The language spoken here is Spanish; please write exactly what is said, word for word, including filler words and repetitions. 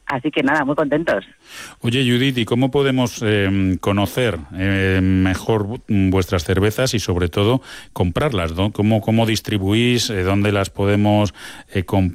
Así que nada, muy contentos. Oye, Judith, ¿y cómo podemos eh, conocer eh, mejor vuestras cervezas y sobre todo comprarlas, ¿no? ¿Cómo, cómo distribuís? Eh, ¿Dónde las podemos eh, comprar?